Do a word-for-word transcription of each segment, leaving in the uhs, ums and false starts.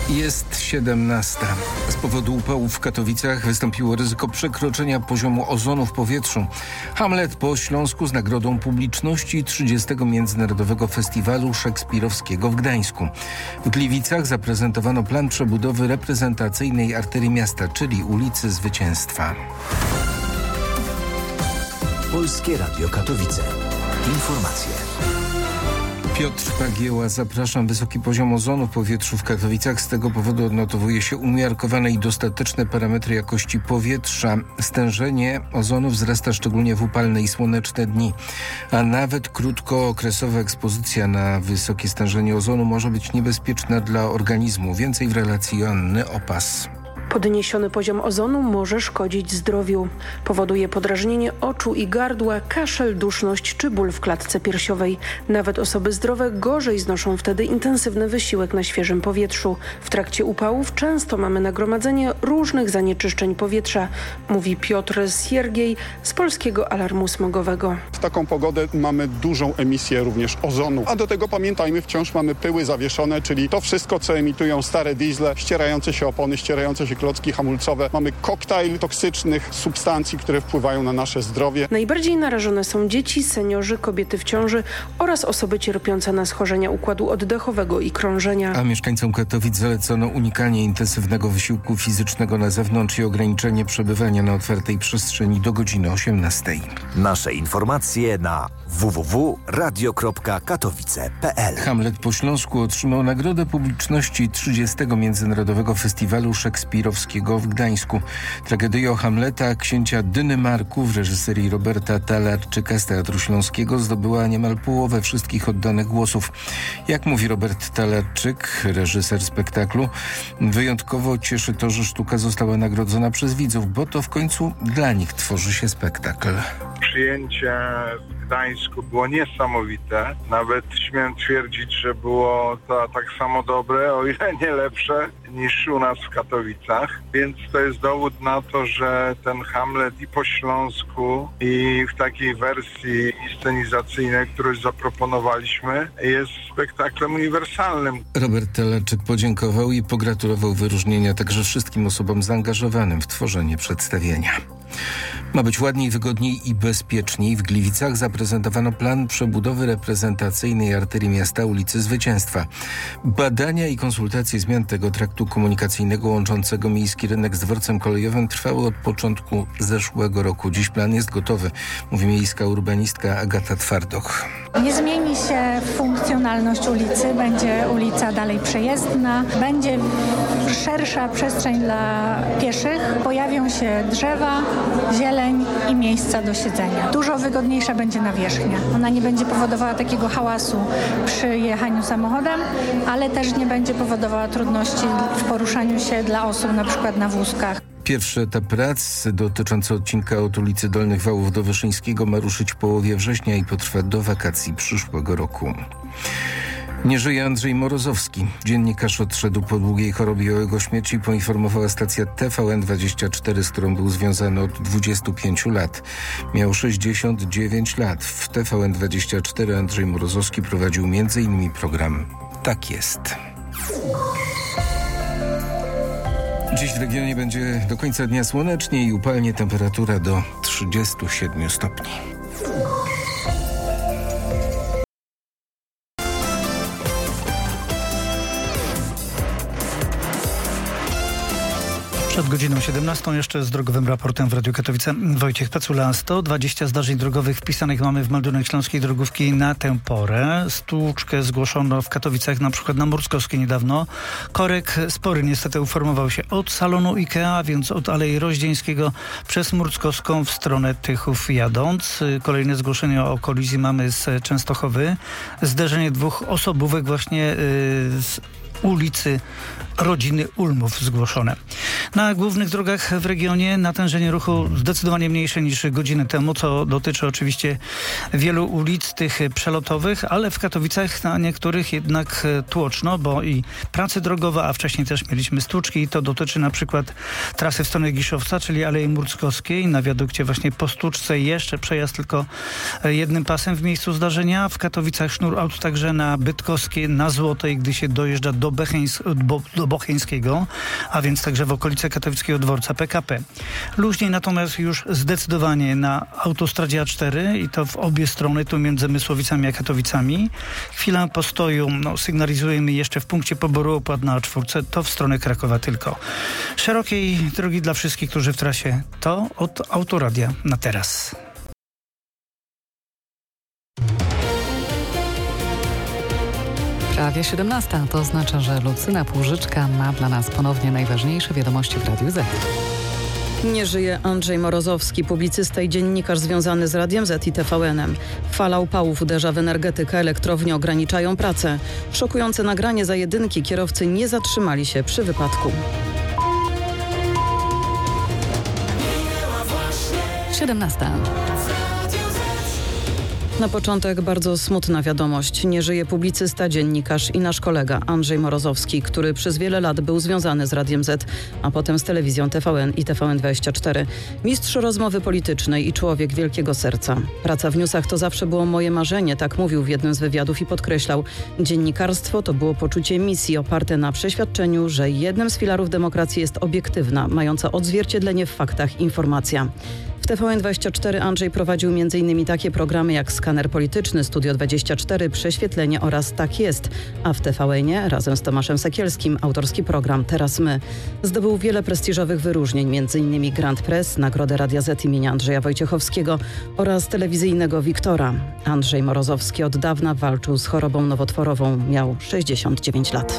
Jest siedemnasta. Z powodu upałów w Katowicach wystąpiło ryzyko przekroczenia poziomu ozonu w powietrzu. Hamlet po Śląsku z nagrodą publiczności trzydziestego Międzynarodowego Festiwalu Szekspirowskiego w Gdańsku. W Gliwicach zaprezentowano plan przebudowy reprezentacyjnej arterii miasta, czyli ulicy Zwycięstwa. Polskie Radio Katowice. Informacje. Piotr Pagieła, zapraszam. Wysoki poziom ozonu w powietrzu w Katowicach. Z tego powodu odnotowuje się umiarkowane i dostateczne parametry jakości powietrza. Stężenie ozonu wzrasta szczególnie w upalne i słoneczne dni, a nawet krótkookresowa ekspozycja na wysokie stężenie ozonu może być niebezpieczna dla organizmu. Więcej w relacji Joanny Opas. Podniesiony poziom ozonu może szkodzić zdrowiu. Powoduje podrażnienie oczu i gardła, kaszel, duszność czy ból w klatce piersiowej. Nawet osoby zdrowe gorzej znoszą wtedy intensywny wysiłek na świeżym powietrzu. W trakcie upałów często mamy nagromadzenie różnych zanieczyszczeń powietrza, mówi Piotr Siergiej z Polskiego Alarmu Smogowego. W taką pogodę mamy dużą emisję również ozonu, a do tego pamiętajmy, wciąż mamy pyły zawieszone, czyli to wszystko, co emitują stare diesle, ścierające się opony, ścierające się klocki hamulcowe. Mamy koktajl toksycznych substancji, które wpływają na nasze zdrowie. Najbardziej narażone są dzieci, seniorzy, kobiety w ciąży oraz osoby cierpiące na schorzenia układu oddechowego i krążenia. A mieszkańcom Katowic zalecono unikanie intensywnego wysiłku fizycznego na zewnątrz i ograniczenie przebywania na otwartej przestrzeni do godziny osiemnastej. Nasze informacje na w w w kropka radio kropka katowice kropka p l. Hamlet po Śląsku otrzymał nagrodę publiczności trzydziestego Międzynarodowego Festiwalu Szekspirowskiego w Gdańsku. Tragedia Hamleta księcia Dynymarku w reżyserii Roberta Talarczyka z Teatru Śląskiego zdobyła niemal połowę wszystkich oddanych głosów. Jak mówi Robert Talarczyk, reżyser spektaklu, wyjątkowo cieszy to, że sztuka została nagrodzona przez widzów, bo to w końcu dla nich tworzy się spektakl. Przyjęcie w Gdańsku było niesamowite. Nawet śmiem twierdzić, że było to tak samo dobre, o ile nie lepsze niż u nas w Katowicach. Więc to jest dowód na to, że ten Hamlet i po Śląsku i w takiej wersji scenizacyjnej, którą zaproponowaliśmy, jest spektaklem uniwersalnym. Robert Talarczyk podziękował i pogratulował wyróżnienia także wszystkim osobom zaangażowanym w tworzenie przedstawienia. Ma być ładniej, wygodniej i bezpieczniej. W Gliwicach zaprezentowano plan przebudowy reprezentacyjnej arterii miasta ulicy Zwycięstwa. Badania i konsultacje zmian tego traktu komunikacyjnego łączącego miejski rynek z dworcem kolejowym trwały od początku zeszłego roku. Dziś plan jest gotowy, mówi miejska urbanistka Agata Twardoch. Nie zmieni się funkcjonalność ulicy, będzie ulica dalej przejezdna, będzie szersza przestrzeń dla pieszych, pojawią się drzewa, zieleń i miejsca do siedzenia. Dużo wygodniejsza będzie nawierzchnia. Ona nie będzie powodowała takiego hałasu przy jechaniu samochodem, ale też nie będzie powodowała trudności w poruszaniu się dla osób na przykład na wózkach. Pierwszy etap prac dotyczący odcinka od ulicy Dolnych Wałów do Wyszyńskiego ma ruszyć w połowie września i potrwa do wakacji przyszłego roku. Nie żyje Andrzej Morozowski. Dziennikarz odszedł po długiej chorobie. O jego śmierci poinformowała stacja T V N dwadzieścia cztery, z którą był związany od dwudziestu pięciu lat. Miał sześćdziesiąt dziewięć lat. W T V N dwadzieścia cztery Andrzej Morozowski prowadził między innymi program Tak jest. Dziś w regionie będzie do końca dnia słonecznie i upalnie, temperatura do trzydziestu siedmiu stopni. Przed godziną siedemnastą jeszcze z drogowym raportem w Radiu Katowice Wojciech Pecula. sto dwadzieścia zdarzeń drogowych wpisanych mamy w meldunek Śląskiej Drogówki na tę porę. Stłuczkę zgłoszono w Katowicach, na przykład na Murckowskiej niedawno. Korek spory niestety uformował się od salonu IKEA, więc od Alei Roździeńskiego przez Murckowską w stronę Tychów jadąc. Kolejne zgłoszenie o kolizji mamy z Częstochowy. Zderzenie dwóch osobówek właśnie yy, z ulicy Rodziny Ulmów zgłoszone. Na głównych drogach w regionie natężenie ruchu zdecydowanie mniejsze niż godzinę temu, co dotyczy oczywiście wielu ulic tych przelotowych, ale w Katowicach na niektórych jednak tłoczno, bo i prace drogowe, a wcześniej też mieliśmy stłuczki. To dotyczy na przykład trasy w stronę Giszowca, czyli Alei Murckowskiej. Na wiadukcie właśnie po stłuczce jeszcze przejazd tylko jednym pasem w miejscu zdarzenia. W Katowicach sznur aut także na Bytkowskiej, na Złotej, gdy się dojeżdża do, Becheńs- bo, do Bocheńskiego, a więc także w okolice katowickiego dworca P K P. Luźniej natomiast już zdecydowanie na autostradzie A cztery i to w obie strony, tu między Mysłowicami a Katowicami. Chwilę postoju no, sygnalizujemy jeszcze w punkcie poboru opłat na A cztery, to w stronę Krakowa tylko. Szerokiej drogi dla wszystkich, którzy w trasie. To od Autoradia na teraz. Prawie siedemnasta. To oznacza, że Lucyna Płużyczka ma dla nas ponownie najważniejsze wiadomości w Radiu Z. Nie żyje Andrzej Morozowski, publicysta i dziennikarz związany z Radiem Z i T V N-em. Fala upałów uderza w energetykę, elektrownie ograniczają pracę. Szokujące nagranie za jedynki, kierowcy nie zatrzymali się przy wypadku. siedemnasta. Na początek bardzo smutna wiadomość. Nie żyje publicysta, dziennikarz i nasz kolega Andrzej Morozowski, który przez wiele lat był związany z Radiem Z, a potem z telewizją T V N i T V N dwadzieścia cztery. Mistrz rozmowy politycznej i człowiek wielkiego serca. Praca w newsach to zawsze było moje marzenie, tak mówił w jednym z wywiadów i podkreślał. Dziennikarstwo to było poczucie misji oparte na przeświadczeniu, że jednym z filarów demokracji jest obiektywna, mająca odzwierciedlenie w faktach informacja. W T V N dwadzieścia cztery Andrzej prowadził między innymi takie programy jak Skaner Polityczny, Studio dwadzieścia cztery, Prześwietlenie oraz Tak jest, a w T V N-ie razem z Tomaszem Sekielskim autorski program Teraz my. Zdobył wiele prestiżowych wyróżnień, między innymi Grand Press, Nagrodę Radia Z imienia Andrzeja Wojciechowskiego oraz telewizyjnego Wiktora. Andrzej Morozowski od dawna walczył z chorobą nowotworową, miał sześćdziesiąt dziewięć lat.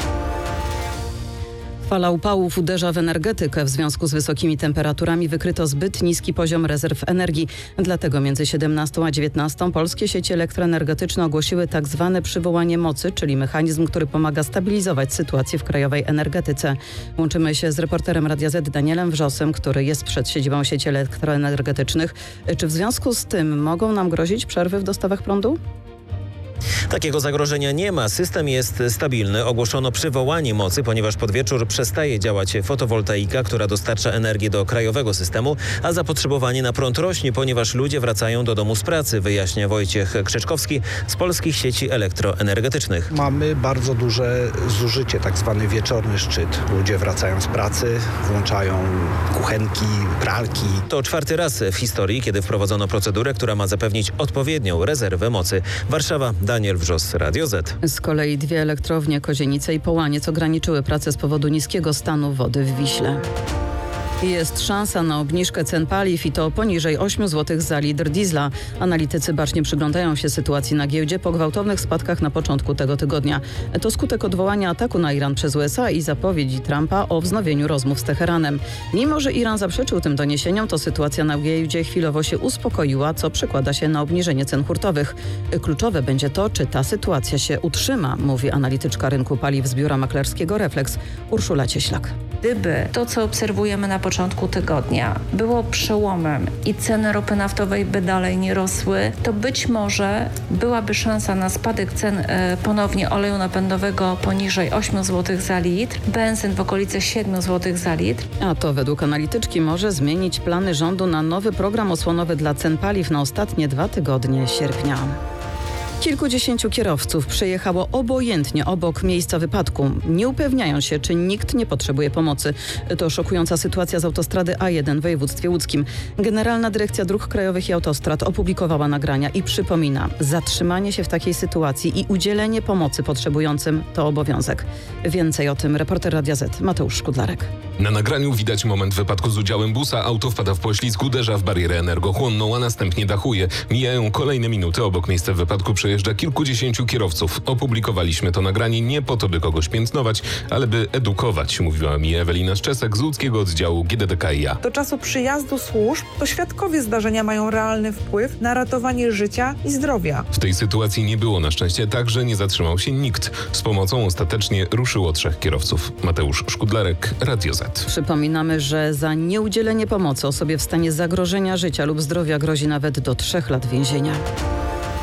Fala upałów uderza w energetykę. W związku z wysokimi temperaturami wykryto zbyt niski poziom rezerw energii. Dlatego między siedemnastą a dziewiętnastą polskie sieci elektroenergetyczne ogłosiły tak zwane przywołanie mocy, czyli mechanizm, który pomaga stabilizować sytuację w krajowej energetyce. Łączymy się z reporterem Radia Z Danielem Wrzosem, który jest przed siedzibą sieci elektroenergetycznych. Czy w związku z tym mogą nam grozić przerwy w dostawach prądu? Takiego zagrożenia nie ma. System jest stabilny. Ogłoszono przywołanie mocy, ponieważ pod wieczór przestaje działać fotowoltaika, która dostarcza energię do krajowego systemu, a zapotrzebowanie na prąd rośnie, ponieważ ludzie wracają do domu z pracy, wyjaśnia Wojciech Krzeczkowski z Polskich Sieci Elektroenergetycznych. Mamy bardzo duże zużycie, tak zwany wieczorny szczyt. Ludzie wracają z pracy, włączają kuchenki, pralki. To czwarty raz w historii, kiedy wprowadzono procedurę, która ma zapewnić odpowiednią rezerwę mocy. Warszawa, Daniel Wrzos, Radio Z. Z kolei dwie elektrownie, Kozienice i Połaniec, ograniczyły pracę z powodu niskiego stanu wody w Wiśle. Jest szansa na obniżkę cen paliw i to poniżej osiem złotych za litr diesla. Analitycy bacznie przyglądają się sytuacji na giełdzie po gwałtownych spadkach na początku tego tygodnia. To skutek odwołania ataku na Iran przez U S A i zapowiedzi Trumpa o wznowieniu rozmów z Teheranem. Mimo że Iran zaprzeczył tym doniesieniom, to sytuacja na giełdzie chwilowo się uspokoiła, co przekłada się na obniżenie cen hurtowych. Kluczowe będzie to, czy ta sytuacja się utrzyma, mówi analityczka rynku paliw z biura maklerskiego Reflex Urszula Cieślak. Gdyby to, co obserwujemy na początku tygodnia, było przełomem i ceny ropy naftowej by dalej nie rosły, to być może byłaby szansa na spadek cen e, ponownie oleju napędowego poniżej osiem złotych za litr, benzyn w okolicy siedem złotych za litr. A to według analityczki może zmienić plany rządu na nowy program osłonowy dla cen paliw na ostatnie dwa tygodnie sierpnia. Kilkudziesięciu kierowców przejechało obojętnie obok miejsca wypadku, nie upewniając się, czy nikt nie potrzebuje pomocy. To szokująca sytuacja z autostrady A jeden w województwie łódzkim. Generalna Dyrekcja Dróg Krajowych i Autostrad opublikowała nagrania i przypomina, zatrzymanie się w takiej sytuacji i udzielenie pomocy potrzebującym to obowiązek. Więcej o tym reporter Radia Z Mateusz Szkudlarek. Na nagraniu widać moment wypadku z udziałem busa. Auto wpada w poślizg, uderza w barierę energochłonną, a następnie dachuje. Mijają kolejne minuty. Obok miejsca wypadku przejeżdża dojeżdża kilkudziesięciu kierowców. Opublikowaliśmy to nagranie nie po to, by kogoś piętnować, ale by edukować, mówiła mi Ewelina Szczesek z łódzkiego oddziału G D D K i A. Do czasu przyjazdu służb to świadkowie zdarzenia mają realny wpływ na ratowanie życia i zdrowia. W tej sytuacji nie było na szczęście tak, że nie zatrzymał się nikt. Z pomocą ostatecznie ruszyło trzech kierowców. Mateusz Szkudlarek, Radio Z. Przypominamy, że za nieudzielenie pomocy osobie w stanie zagrożenia życia lub zdrowia grozi nawet do trzech lat więzienia.